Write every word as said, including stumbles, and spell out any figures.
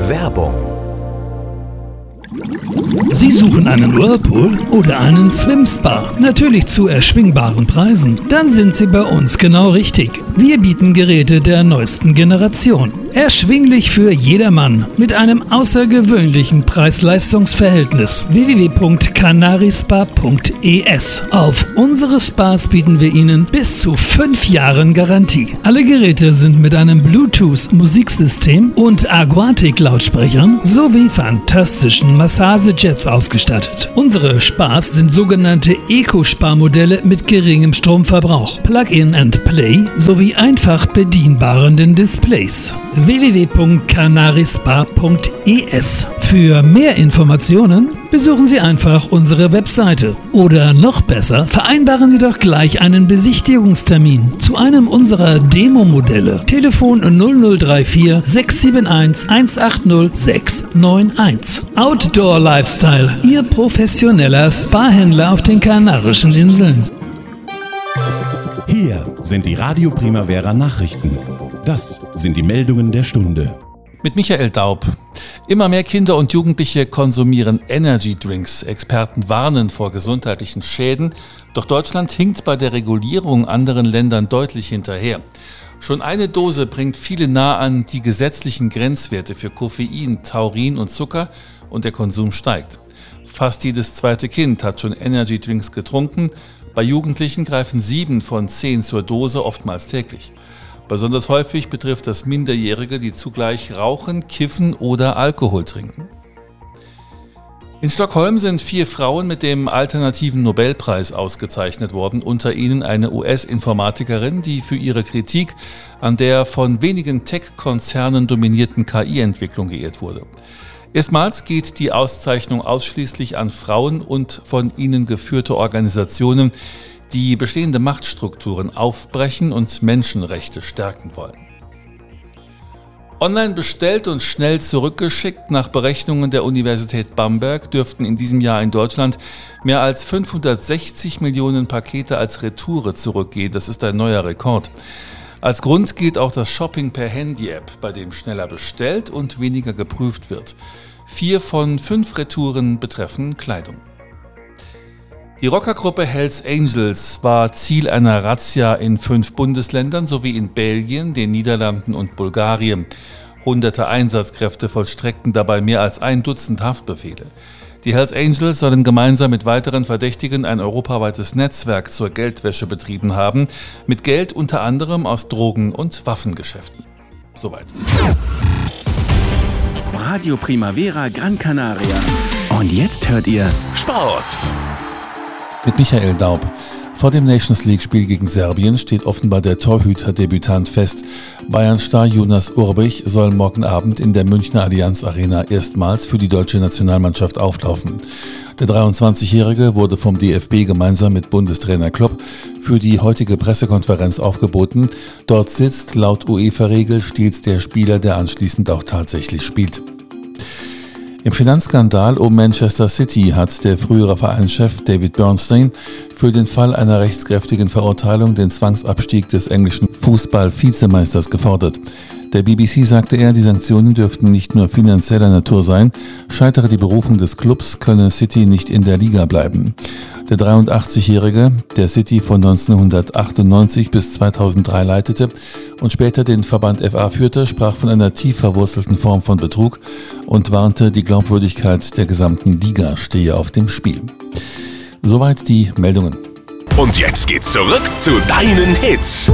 Werbung. Sie suchen einen Whirlpool oder einen Swim-Spa? Natürlich zu erschwingbaren Preisen. Dann sind Sie bei uns genau richtig. Wir bieten Geräte der neuesten Generation. Erschwinglich für jedermann mit einem außergewöhnlichen Preis-Leistungs-Verhältnis. w w w punkt canarispa punkt e s. Auf unsere Spas bieten wir Ihnen bis zu fünf Jahren Garantie. Alle Geräte sind mit einem Bluetooth-Musiksystem und Aquatic-Lautsprechern sowie fantastischen Massagejets ausgestattet. Unsere Spas sind sogenannte Eco-Spa-Modelle mit geringem Stromverbrauch, Plug-in and Play sowie einfach bedienbaren Displays. w w w punkt canarispa punkt e s. Für mehr Informationen besuchen Sie einfach unsere Webseite. Oder noch besser, vereinbaren Sie doch gleich einen Besichtigungstermin zu einem unserer Demo-Modelle. Telefon null null drei vier sechs sieben eins eins acht null sechs neun eins. Outdoor Lifestyle, Ihr professioneller Spa-Händler auf den Kanarischen Inseln. Hier sind die Radio Primavera Nachrichten. Das sind die Meldungen der Stunde. Mit Michael Daub. Immer mehr Kinder und Jugendliche konsumieren Energy Drinks. Experten warnen vor gesundheitlichen Schäden. Doch Deutschland hinkt bei der Regulierung anderen Ländern deutlich hinterher. Schon eine Dose bringt viele nah an die gesetzlichen Grenzwerte für Koffein, Taurin und Zucker und der Konsum steigt. Fast jedes zweite Kind hat schon Energy Drinks getrunken. Bei Jugendlichen greifen sieben von zehn zur Dose, oftmals täglich. Besonders häufig betrifft das Minderjährige, die zugleich rauchen, kiffen oder Alkohol trinken. In Stockholm sind vier Frauen mit dem alternativen Nobelpreis ausgezeichnet worden, unter ihnen eine U S-Informatikerin, die für ihre Kritik an der von wenigen Tech-Konzernen dominierten K I-Entwicklung geehrt wurde. Erstmals geht die Auszeichnung ausschließlich an Frauen und von ihnen geführte Organisationen, die bestehende Machtstrukturen aufbrechen und Menschenrechte stärken wollen. Online bestellt und schnell zurückgeschickt. Nach Berechnungen der Universität Bamberg dürften in diesem Jahr in Deutschland mehr als fünfhundertsechzig Millionen Pakete als Retoure zurückgehen. Das ist ein neuer Rekord. Als Grund gilt auch das Shopping per Handy-App, bei dem schneller bestellt und weniger geprüft wird. Vier von fünf Retouren betreffen Kleidung. Die Rockergruppe Hells Angels war Ziel einer Razzia in fünf Bundesländern sowie in Belgien, den Niederlanden und Bulgarien. Hunderte Einsatzkräfte vollstreckten dabei mehr als ein Dutzend Haftbefehle. Die Hells Angels sollen gemeinsam mit weiteren Verdächtigen ein europaweites Netzwerk zur Geldwäsche betrieben haben, mit Geld unter anderem aus Drogen- und Waffengeschäften. Soweit die Radio Primavera Gran Canaria. Und jetzt hört ihr Sport. Mit Michael Daub. Vor dem Nations League-Spiel gegen Serbien steht offenbar der Torhüter-Debütant fest. Bayern-Star Jonas Urbich soll morgen Abend in der Münchner Allianz Arena erstmals für die deutsche Nationalmannschaft auflaufen. Der dreiundzwanzigjährige wurde vom D F B gemeinsam mit Bundestrainer Klopp für die heutige Pressekonferenz aufgeboten. Dort sitzt laut UEFA-Regel stets der Spieler, der anschließend auch tatsächlich spielt. Im Finanzskandal um Manchester City hat der frühere Vereinschef David Bernstein für den Fall einer rechtskräftigen Verurteilung den Zwangsabstieg des englischen Fußball-Vizemeisters gefordert. Der B B C sagte er, die Sanktionen dürften nicht nur finanzieller Natur sein, scheitere die Berufung des Clubs, könne City nicht in der Liga bleiben. Der dreiundachtzigjährige, der City von neunzehnhundertachtundneunzig bis zweitausenddrei leitete und später den Verband F A führte, sprach von einer tief verwurzelten Form von Betrug und warnte, die Glaubwürdigkeit der gesamten Liga stehe auf dem Spiel. Soweit die Meldungen. Und jetzt geht's zurück zu deinen Hits.